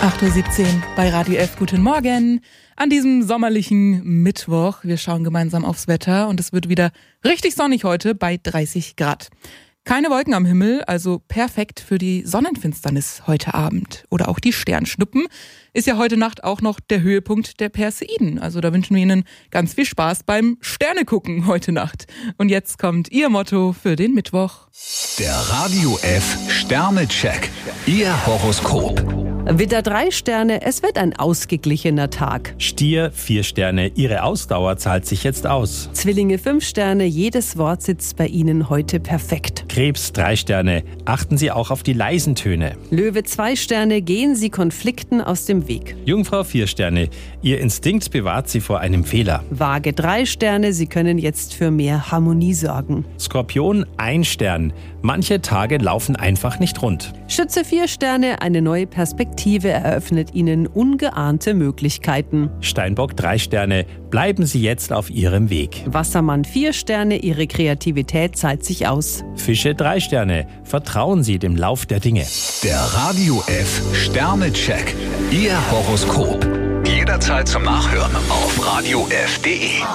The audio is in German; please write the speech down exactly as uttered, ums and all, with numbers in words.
acht Uhr siebzehn bei Radio F. Guten Morgen an diesem sommerlichen Mittwoch. Wir schauen gemeinsam aufs Wetter und es wird wieder richtig sonnig heute bei dreißig Grad. Keine Wolken am Himmel, also perfekt für die Sonnenfinsternis heute Abend. Oder auch die Sternschnuppen. Ist ja heute Nacht auch noch der Höhepunkt der Perseiden. Also da wünschen wir Ihnen ganz viel Spaß beim Sternegucken heute Nacht. Und jetzt kommt Ihr Motto für den Mittwoch. Der Radio F Sternecheck. Ihr Horoskop. Widder drei Sterne, es wird ein ausgeglichener Tag. Stier vier Sterne, Ihre Ausdauer zahlt sich jetzt aus. Zwillinge fünf Sterne, jedes Wort sitzt bei Ihnen heute perfekt. Krebs drei Sterne, achten Sie auch auf die leisen Töne. Löwe zwei Sterne, gehen Sie Konflikten aus dem Weg. Jungfrau vier Sterne, Ihr Instinkt bewahrt Sie vor einem Fehler. Waage drei Sterne, Sie können jetzt für mehr Harmonie sorgen. Skorpion ein Stern, manche Tage laufen einfach nicht rund. Schütze vier Sterne, eine neue Perspektive eröffnet Ihnen ungeahnte Möglichkeiten. Steinbock drei Sterne, bleiben Sie jetzt auf Ihrem Weg. Wassermann vier Sterne, Ihre Kreativität zahlt sich aus. Fische drei Sterne, vertrauen Sie dem Lauf der Dinge. Der Radio F Sternecheck. Ihr Horoskop. Jederzeit zum Nachhören auf radio f punkt de.